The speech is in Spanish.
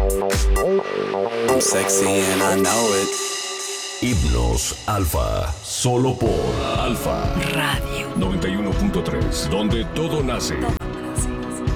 I'm sexy and I know it. Himnos Alfa, solo por Alfa Radio 91.3, donde todo nace.